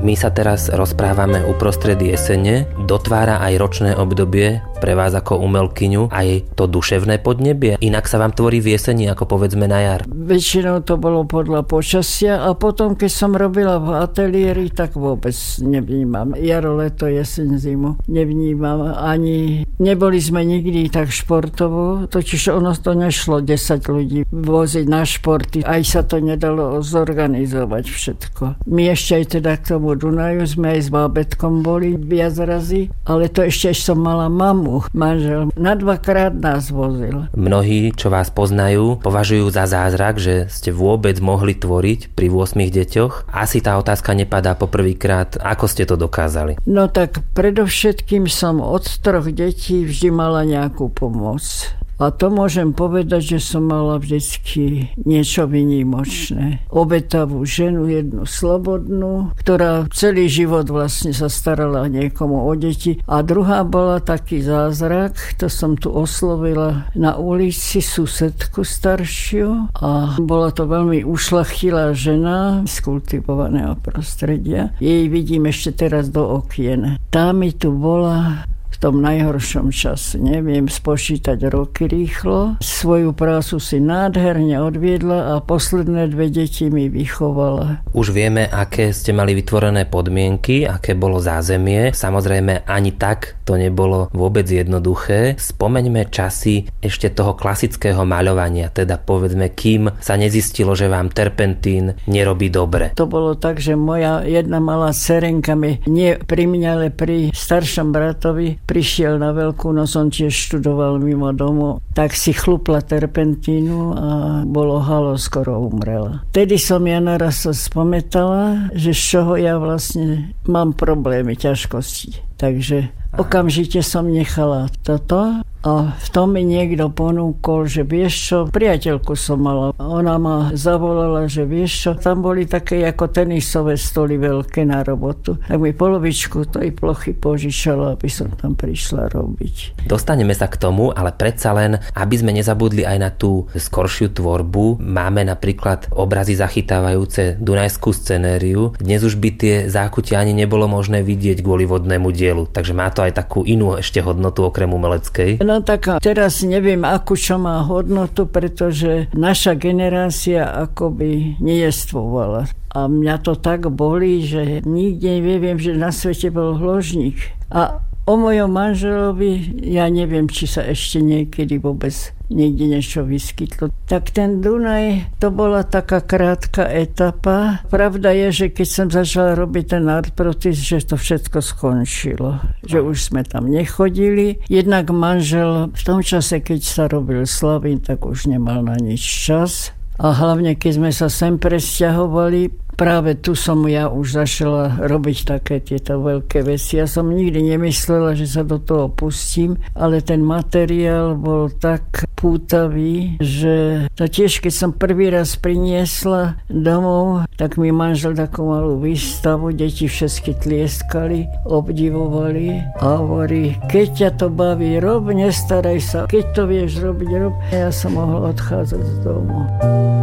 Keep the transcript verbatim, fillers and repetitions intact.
My sa teraz rozprávame uprostred jesene. Dotvára aj ročné obdobie pre vás ako umelkyňu aj to duševné podnebie? Inak sa vám tvorí v jeseni, ako povedzme na jar? Väčšinou to bolo podľa počasia a potom, keď som robila v ateliéri, tak vôbec nevnímam. Jaro, leto, jeseň, zimu nevnímam. Ani neboli sme nikdy tak športovo, totiž ono to nešlo desať ľudí voziť na športy. Aj sa to nedalo zorganizovať všetko. My ešte aj teda k tomu Dunaju sme aj s bábätkom boli viac razy, ale to ešte som mala mamu. Manžel na dvakrát nás vozil. Mnohí, čo vás poznajú, považujú za zázrak, že ste vôbec mohli tvoriť pri ôsmich deťoch. Asi tá otázka nepadá poprvýkrát. Ako ste to dokázali? No tak predovšetkým som od troch detí vždy mala nejakú pomoc. A to môžem povedať, že som mala vždycky niečo výnimočné. Obetavú ženu, jednu slobodnú, ktorá celý život vlastne sa starala niekomu o deti. A druhá bola taký zázrak, to som tu oslovila na ulici susedku staršiu a bola to veľmi ušľachtilá žena z kultivovaného prostredia. Jej vidím ešte teraz do okien. Tá mi tu bola v tom najhoršom čase. Neviem spočítať roky rýchlo. Svoju prácu si nádherne odviedla a posledné dve deti mi vychovala. Už vieme, aké ste mali vytvorené podmienky, aké bolo zázemie. Samozrejme, ani tak to nebolo vôbec jednoduché. Spomeňme časy ešte toho klasického maľovania, teda povedzme, kým sa nezistilo, že vám terpentín nerobí dobre. To bolo tak, že moja jedna malá dcerenka mi, nie pri mňa, ale pri staršom bratovi, prišiel na Veľkú noc, on tiež študoval mimo domu, tak si chlupla terpentínu a bolo halo, skoro umrela. Tedy som ja naraz sa spomätala, že z čoho ja vlastne mám problémy, ťažkosti. Takže okamžite som nechala toto a v tom mi niekto ponúkol, že vieš čo, priateľku som mala. Ona ma zavolala, že vieš čo, tam boli také ako tenisové stoly veľké na robotu. Tak mi polovičku tej plochy požičala, aby som tam prišla robiť. Dostaneme sa k tomu, ale predsa len, aby sme nezabudli aj na tú skoršiu tvorbu. Máme napríklad obrazy zachytávajúce dunajskú scenériu. Dnes už by tie zákutia ani nebolo možné vidieť kvôli vodnému dielu, takže má to aj takú inú ešte hodnotu okrem umeleckej. No tak teraz neviem, akú čo má hodnotu, pretože naša generácia akoby nejestvovala. A mňa to tak bolí, že nikde neviem, že na svete bol hložník. A o mojom manželovi, ja neviem, či sa ešte niekedy vôbec niekde niečo vyskytlo. Tak ten Dunaj, to bola taká krátka etapa. Pravda je, že keď som začala robiť ten artprotis, že to všetko skončilo. Že už sme tam nechodili. Jednak manžel v tom čase, keď sa robil Slavín, tak už nemal na nič čas. A hlavne, keď sme sa sem presťahovali, práve tu som ja už začala robiť také tieto veľké veci. Ja som nikdy nemyslela, že sa do toho pustím, ale ten materiál bol tak pútavý, že to tiež, keď som prvý raz priniesla domov, tak mi manžel takú malú výstavu, deti všetky tlieskali, obdivovali a hovorí, keď ťa to baví, rob, nestaraj sa, keď to vieš robiť, rob. Ja som mohla odchádzať z domu.